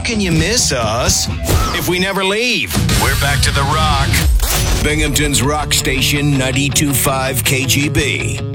can you miss us if we never leave? We're back to the Rock. Binghamton's Rock Station 92.5 KGB.